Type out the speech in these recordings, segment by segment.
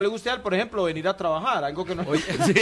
le guste a él, por ejemplo, venir a trabajar, algo que no... Oye, sí.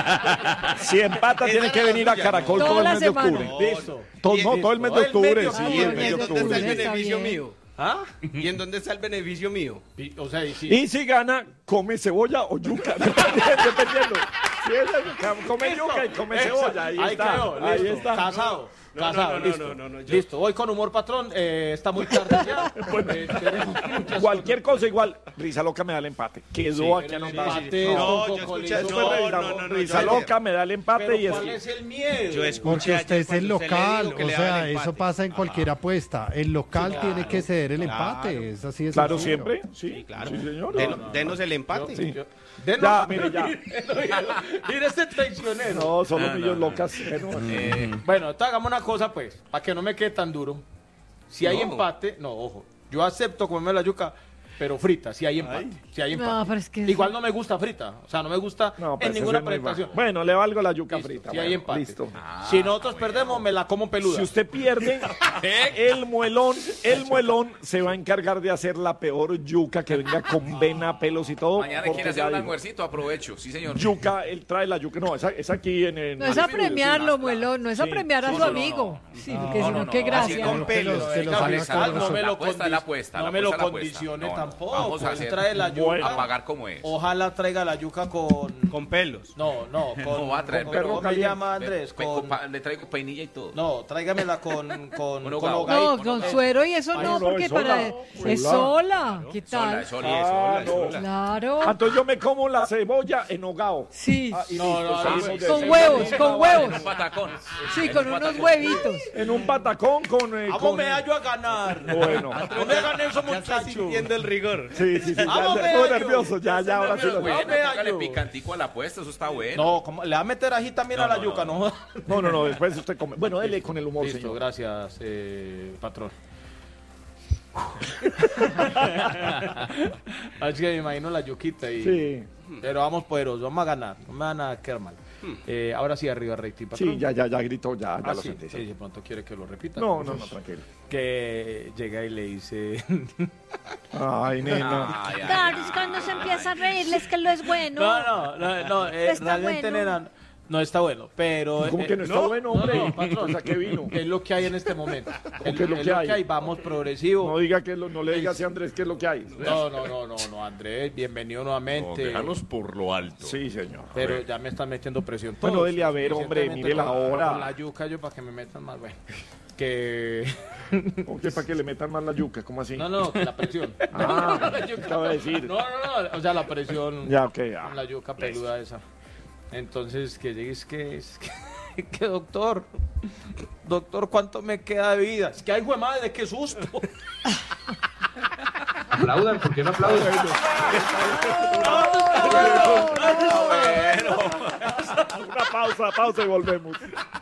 Si empata, tiene que venir a Caracol todo el mes de octubre. Listo. Todo el mes de octubre, sí, ¿Y el en mes de dónde está el octubre. beneficio mío? ¿Ah? ¿Y en dónde está el beneficio mío? O sea, y sí. Y si gana, come cebolla o yuca, dependiendo. Si es come yuca y come cebolla, ahí está. quedó, Ahí listo. está. Casado. Casado, no, listo. no, Listo, voy con humor, patrón. Está muy tarde ya. Tenemos muchas Cualquier cosa igual, Risa Loca me da el empate. Quedó aquí anotado. empate, No, un yo poco escuché listo. eso. Risa Loca me da el empate Pero y es ¿cuál es el miedo? Yo escuché Porque usted ayer es el cuando usted le local, dijo que o le daba sea, el eso empate. pasa en cualquier apuesta. El local tiene que ceder el empate, es así de Claro, sencillo. siempre. Sí, Claro. Sí, señor. Denos el empate. Sí. Denos- Ya, mire, ya. Mire este traicionero. No, solo millos locas. Bueno, entonces hagamos una cosa, pues, para que no me quede tan duro. Si hay empate, no, ojo, yo acepto comerme la yuca, pero frita, si hay empate. Si hay empate. No, pero es que Igual no me gusta frita, o sea, no me gusta No, pues en ninguna ese no iba. presentación. Bueno, le valgo la yuca Listo, frita. si bueno, hay empate. Listo. Si nosotros perdemos, me la como peluda. Si usted pierde, el muelón se va a encargar de hacer la peor yuca que venga con vena, pelos y todo. Mañana porque quiere hacer ya un digo, almuercito, aprovecho. Sí, señor. Yuca, él trae la yuca. No, es aquí en no es a premiarlo, muelón, no es a Sí, premiar a sí, su no, amigo. Sí, porque No, si no, no, qué así gracia. con pelos. Que los Venga, haga fiscal, con no eso. me La lo apuesta es la apuesta. no la me lo apuesta es la apuesta. condicione No, no. tampoco. Vamos a Él hacer. trae la yuca. A pagar como es. Ojalá traiga la yuca con... Con pelos. No, No va a traer, con- pero ¿cómo me llama Andrés? Le traigo peinilla y todo. No, tráigamela con hogao. hogadito. No, con suero y eso Ay, no, no, porque es para... sola. Es Sola. sola, ¿qué Sola, tal? sola, no. sola. Claro. Entonces yo me como la cebolla en hogao. Sí, Y No, listo, no, seguimos no, de- con huevos, con En un huevos. patacón. Sí, En con un unos patacón. huevitos. En un patacón con... Vamos me hallo a ganar. Bueno. No me ganen esos muchachos. Sintiendo el rigor. Sí, sí, sí. Vamos, Ya, me estoy hallo. nervioso. Ya, ahora sí lo... Bueno, Vamos, póngale yo. picantico a la apuesta, eso está bueno. No, ¿cómo? Le va a meter ají también a la yuca, ¿no? No, después usted come. Bueno, dele con el humor, Listo, señor. gracias, patrón. Así que me imagino la yuquita y... Sí, Pero vamos poderosos, vamos a ganar, no me van a quedar mal. Ahora sí, arriba rating, patrón. sí, ya gritó, ya Ah, lo sí, sentí. sí, de pronto quiere que lo repita. No, tranquilo. Que llega y le dice... Ay, nena. Ay, ay, Claro, ay. es cuando se empieza a reírles que lo es bueno. No, Está realmente, bueno. nena, no está bueno, pero... ¿Cómo que no está bueno, hombre? No, patrón. O sea, ¿qué vino? Es lo que hay en este momento. ¿Qué es lo que hay? Vamos progresivo. No diga que no le diga así a Andrés qué es lo que hay. No, Andrés, bienvenido nuevamente. Déjanos por lo alto. Sí, señor. Pero ya me están metiendo presión. Bueno, todos. dele a ver, hombre, Recientemente mire la con- hora. Con la yuca yo para que me metan más, bueno. Que... ¿O qué para que le metan más la yuca? ¿Cómo así? No, la presión. Ah, La yuca. acaba de decir. No, o sea, la presión Ya, ok, ya. con la yuca peluda esa. Entonces, que llegues que doctor, ¿cuánto me queda de vida? Es que ay, hijo de madre, qué susto. Aplaudan, ¿por qué no aplauden? Una pausa y volvemos.